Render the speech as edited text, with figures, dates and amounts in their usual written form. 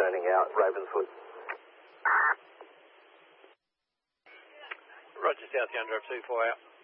turning out, Ravenswood. Roger, South Yandra 24 out.